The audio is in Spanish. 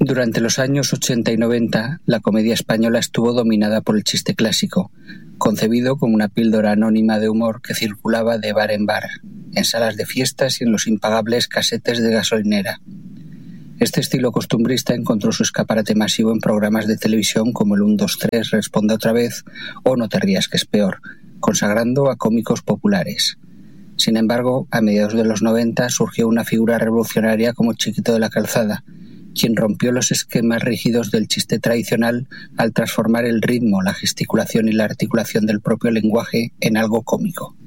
Durante los años 80 y 90, la comedia española estuvo dominada por el chiste clásico, concebido como una píldora anónima de humor que circulaba de bar en bar, en salas de fiestas y en los impagables casetes de gasolinera. Este estilo costumbrista encontró su escaparate masivo en programas de televisión como el 1, 2, 3, Responde otra vez o No te rías que es peor, consagrando a cómicos populares. Sin embargo, a mediados de los 90 surgió una figura revolucionaria como Chiquito de la Calzada, quien rompió los esquemas rígidos del chiste tradicional al transformar el ritmo, la gesticulación y la articulación del propio lenguaje en algo cómico.